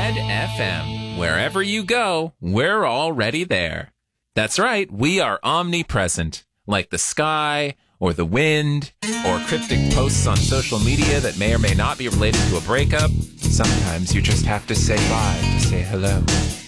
Red FM. Wherever you go, we're already there. That's right, we are omnipresent, like the sky, or the wind, or cryptic posts on social media that may or may not be related to a breakup. Sometimes you just have to say bye to say hello.